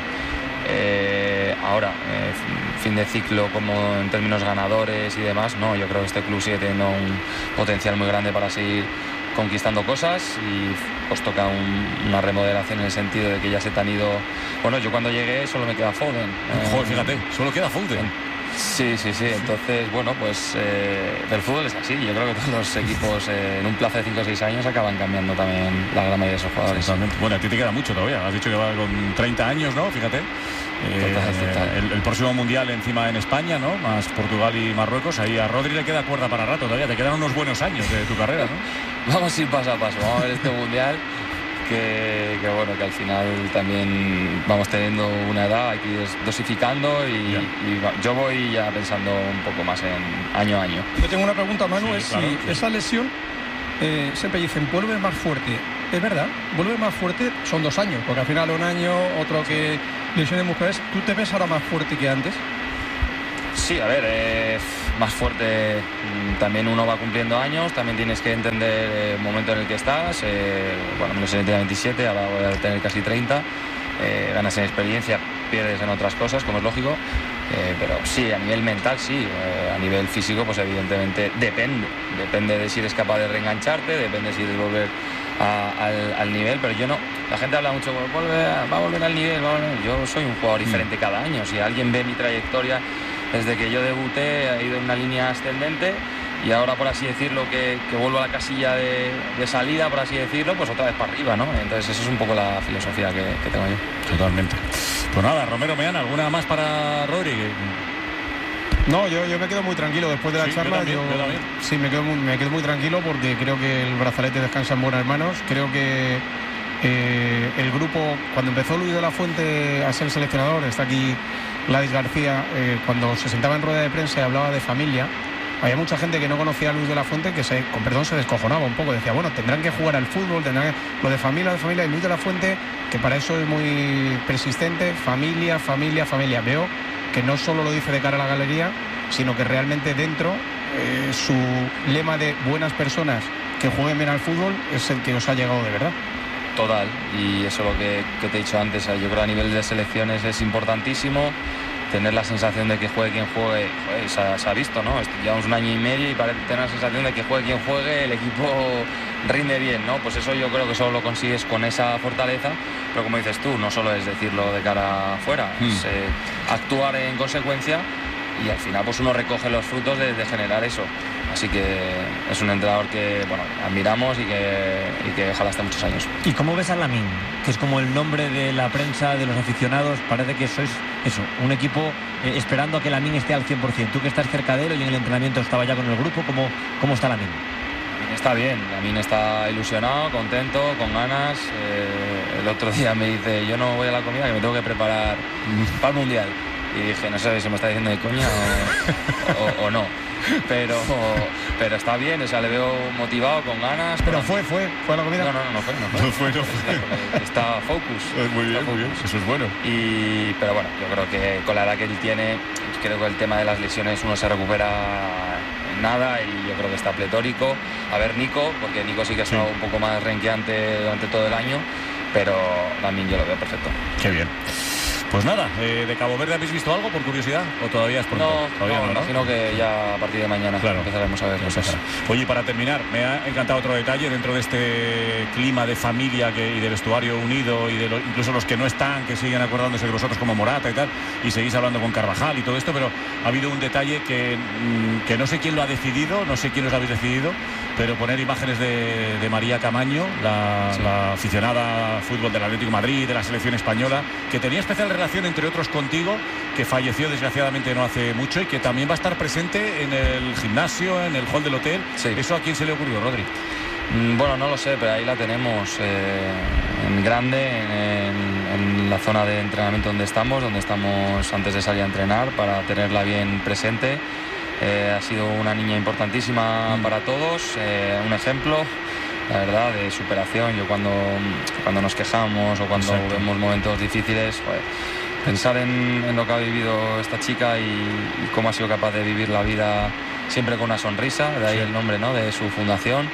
Eh, ahora, eh, fin de ciclo como en términos ganadores y demás, no, yo creo que este club sigue teniendo un potencial muy grande para seguir conquistando cosas y pues toca un, una remodelación en el sentido de que ya se te han ido. Bueno, yo cuando llegué solo me queda Foden. Joder, fíjate, solo queda Foden. Sí, sí, sí. Entonces, bueno, pues eh, el fútbol es así. Yo creo que todos los equipos eh, en un plazo de cinco o seis años acaban cambiando también la gran mayoría de esos jugadores. Totalmente. Bueno, a ti te queda mucho todavía. Has dicho que va con treinta años, ¿no? Fíjate. Eh, total, total. El, el próximo mundial encima en España, ¿no? Más Portugal y Marruecos. Ahí a Rodri le queda cuerda para rato todavía. Te quedan unos buenos años de tu carrera, ¿no? Vamos a ir paso a paso. Vamos a ver este mundial. Que, que bueno, que al final también vamos teniendo una edad, hay que ir dosificando y, y yo voy ya pensando un poco más en año a año. Yo tengo una pregunta, Manu, sí, es claro, si sí. esa lesión, eh, siempre dicen, vuelve más fuerte. Es verdad, vuelve más fuerte, son dos años, porque al final un año, otro que lesión de mujeres. ¿Tú te ves ahora más fuerte que antes? Sí, a ver, eh, más fuerte, también uno va cumpliendo años, también tienes que entender el momento en el que estás. Eh, bueno, me lo sé, tenía veintisiete, ahora voy a tener casi treinta. Eh, ganas en experiencia, pierdes en otras cosas, como es lógico. Eh, pero sí, a nivel mental sí, eh, a nivel físico pues evidentemente depende. Depende de si eres capaz de reengancharte, depende de si eres volver a, al, al nivel, pero yo no. La gente habla mucho, vuelve a, va a volver al nivel, va a volver. Yo soy un jugador diferente cada año. Si alguien ve mi trayectoria, desde que yo debuté ha ido en una línea ascendente y ahora, por así decirlo, que, que vuelvo a la casilla de, de salida, por así decirlo, pues otra vez para arriba, ¿no? Entonces eso es un poco la filosofía que, que tengo yo. Totalmente. Pues nada, Romero Meana, ¿alguna más para Rodri? No, yo, yo me quedo muy tranquilo después de la sí, charla. Yo también, yo, yo también. Sí, me quedo, muy, me quedo muy tranquilo porque creo que el brazalete descansa en buenas manos. Creo que eh, el grupo, cuando empezó Luis de la Fuente a ser seleccionador, está aquí Gladys García, eh, cuando se sentaba en rueda de prensa y hablaba de familia, había mucha gente que no conocía a Luis de la Fuente que, se, con perdón, se descojonaba un poco. Decía, bueno, tendrán que jugar al fútbol, tendrán que... Lo de familia, de familia, y Luis de la Fuente, que para eso es muy persistente, familia, familia, familia. Veo que no solo lo dice de cara a la galería, sino que realmente dentro eh, su lema de buenas personas que jueguen bien al fútbol es el que os ha llegado de verdad. Total, y eso lo que, que te he dicho antes, yo creo que a nivel de selecciones es importantísimo tener la sensación de que juegue quien juegue. Joder, se, ha, se ha visto, ¿no? Llevamos un año y medio y parece tener la sensación de que juegue quien juegue, el equipo rinde bien, ¿no? Pues eso yo creo que solo lo consigues con esa fortaleza, pero como dices tú, no solo es decirlo de cara afuera, mm. es eh, actuar en consecuencia y al final pues uno recoge los frutos de, de generar eso. Así que es un entrenador que, bueno, admiramos y que, y que ojalá esté muchos años. ¿Y cómo ves a Lamine? Que es como el nombre de la prensa, de los aficionados. Parece que sois eso, un equipo eh, esperando a que Lamine esté al cien por ciento. Tú que estás cerca de él y en el entrenamiento estaba ya con el grupo, ¿cómo, cómo está Lamine? Lamine está bien, Lamine está ilusionado, contento, con ganas. Eh, el otro día me dice, yo no voy a la comida, que me tengo que preparar para el Mundial. Y dije, no sé si me está diciendo de coña o, o, o no. Pero, pero está bien, o sea, le veo motivado, con ganas. Pero con... fue, fue, fue a la comida. No, no, no, no fue, no fue. No fue, no fue. Está focus. Muy bien, muy bien, eso es bueno. Y, pero bueno, yo creo que con la edad que él tiene, creo que el tema de las lesiones uno se recupera en nada y yo creo que está pletórico. A ver Nico, porque Nico sí que ha estado sí. un poco más renqueante durante todo el año, pero también yo lo veo perfecto. Qué bien. Pues nada, eh, ¿de Cabo Verde habéis visto algo por curiosidad? ¿O todavía es pronto? No, todavía no, no, ¿no? Imagino que ya a partir de mañana claro. empezaremos a ver cosas. Oye, para terminar, me ha encantado otro detalle dentro de este clima de familia que, y de vestuario unido y de lo, incluso los que no están, que siguen acordándose de vosotros como Morata y tal, y seguís hablando con Carvajal y todo esto, pero ha habido un detalle que, que no sé quién lo ha decidido, no sé quién os lo habéis decidido, pero poner imágenes de, de María Camaño, la, sí. la aficionada al fútbol del Atlético de Madrid, de la selección española, que tenía especial relación, entre otros, contigo, que falleció desgraciadamente no hace mucho y que también va a estar presente en el gimnasio, en el hall del hotel. Sí. ¿Eso a quién se le ocurrió, Rodri? Mm, bueno, no lo sé, pero ahí la tenemos eh, en grande, en, en la zona de entrenamiento donde estamos, donde estamos antes de salir a entrenar, para tenerla bien presente. Eh, ha sido una niña importantísima mm. para todos, eh, un ejemplo, la verdad, de superación. Yo cuando, cuando nos quejamos o cuando Exacto. vemos momentos difíciles, pues, pensar en, en lo que ha vivido esta chica y, y cómo ha sido capaz de vivir la vida siempre con una sonrisa, de ahí sí. el nombre, ¿no?, de su fundación.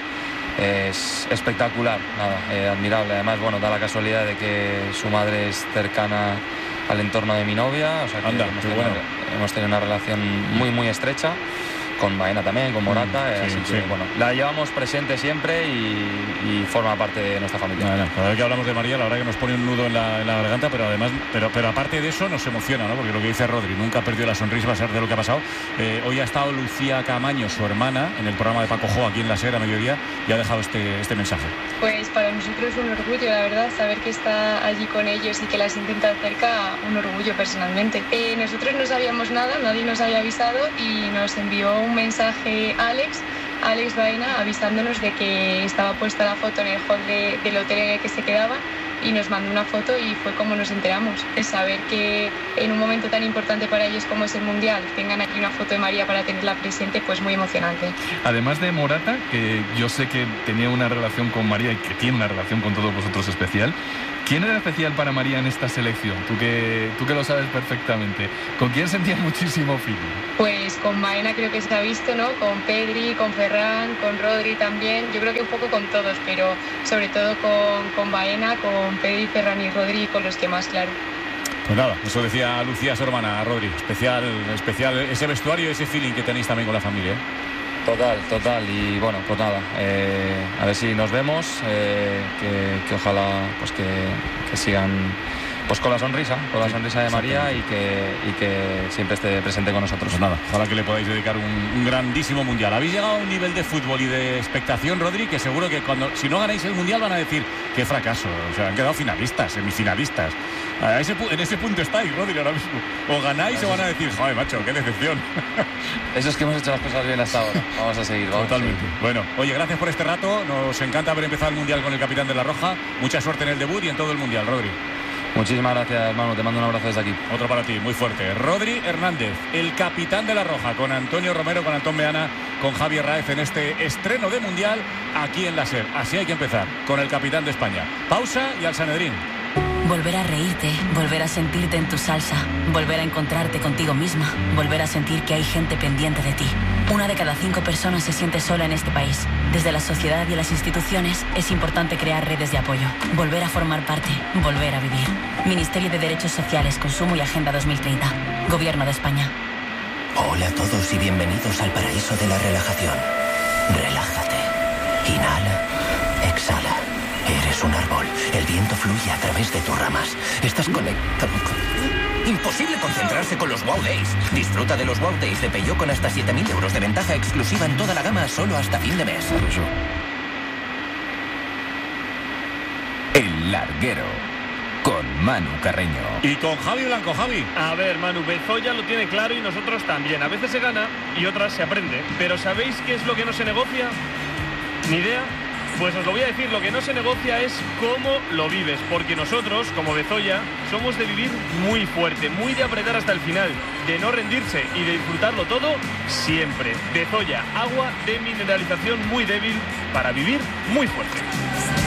Es espectacular, nada, eh, admirable. Además, bueno, da la casualidad de que su madre es cercana al entorno de mi novia, o sea que Anda, hemos, qué tenido, bueno. hemos tenido una relación muy, muy estrecha con Baena también, con Morata, Mm, sí, así que sí. bueno, la llevamos presente siempre y, y forma parte de nuestra familia. Bueno, cada vez que hablamos de María, la verdad que nos pone un nudo en la, en la garganta, pero además, pero, pero aparte de eso nos emociona, ¿no? Porque lo que dice Rodri, nunca ha perdido la sonrisa a pesar de lo que ha pasado. Eh, hoy ha estado Lucía Camaño, su hermana, en el programa de Paco Jo aquí en La Ser a mediodía y ha dejado este, este mensaje. Pues para nosotros un orgullo, la verdad, saber que está allí con ellos y que las intenta cerca, un orgullo personalmente. Eh, nosotros no sabíamos nada, nadie nos había avisado y nos envió un mensaje Alex, Alex Baena, avisándonos de que estaba puesta la foto en el hall de, del hotel en el que se quedaban y nos mandó una foto y fue como nos enteramos. De saber que en un momento tan importante para ellos como es el Mundial tengan aquí una foto de María para tenerla presente, pues muy emocionante. Además de Morata, que yo sé que tenía una relación con María y que tiene una relación con todos vosotros especial, ¿quién era especial para María en esta selección? Tú que, tú que lo sabes perfectamente. ¿Con quién sentía muchísimo feeling? Pues con Baena creo que se ha visto, ¿no? Con Pedri, con Ferran, con Rodri también. Yo creo que un poco con todos, pero sobre todo con, con Baena, con Pedri, Ferran y Rodri, con los que más, claro. Pues nada, eso decía Lucía, su hermana, Rodri. Especial, especial ese vestuario, ese feeling que tenéis también con la familia, ¿eh? Total, total. Y bueno, pues nada, eh, a ver si nos vemos, eh, que, que ojalá pues que, que sigan pues con la sonrisa, con la sonrisa de María y que, y que siempre esté presente con nosotros. Pues nada, ojalá que le podáis dedicar un, un grandísimo mundial. Habéis llegado a un nivel de fútbol y de expectación, Rodri, que seguro que cuando si no ganáis el mundial van a decir qué fracaso, o sea, han quedado finalistas, semifinalistas. A ese, en ese punto estáis, Rodri, ahora mismo. O ganáis o van a decir, joder, macho, qué decepción. Eso es que hemos hecho las cosas bien hasta ahora. Vamos a seguir, vamos Totalmente. a seguir. Bueno, oye, gracias por este rato. Nos encanta haber empezado el mundial con el capitán de la Roja. Mucha suerte en el debut y en todo el mundial, Rodri. Muchísimas gracias, hermano. Te mando un abrazo desde aquí. Otro para ti, muy fuerte. Rodri Hernández, el capitán de la Roja, con Antonio Romero, con Antón Meana, con Javier Raez en este estreno de mundial aquí en La Ser. Así hay que empezar, con el capitán de España. Pausa y al Sanedrín. Volver a reírte, volver a sentirte en tu salsa, volver a encontrarte contigo misma, volver a sentir que hay gente pendiente de ti. Una de cada cinco personas se siente sola en este país. Desde la sociedad y las instituciones es importante crear redes de apoyo, volver a formar parte, volver a vivir. Ministerio de Derechos Sociales, Consumo y Agenda dos mil treinta. Gobierno de España. Hola a todos y bienvenidos al paraíso de la relajación. Relájate. Inhala. Exhala. Eres un árbol. El viento fluye a través de tus ramas. Estás conectado con... Imposible concentrarse con los Wow Days. Disfruta de los Wow Days de Peugeot con hasta siete mil euros de ventaja exclusiva en toda la gama solo hasta fin de mes. El Larguero, con Manu Carreño. Y con Javi Blanco. Javi. A ver, Manu, Bezoya lo tiene claro y nosotros también. A veces se gana y otras se aprende. Pero ¿sabéis qué es lo que no se negocia? ¿Ni idea? Pues os lo voy a decir, lo que no se negocia es cómo lo vives, porque nosotros, como Bezoya, somos de vivir muy fuerte, muy de apretar hasta el final, de no rendirse y de disfrutarlo todo siempre. Bezoya, agua de mineralización muy débil para vivir muy fuerte.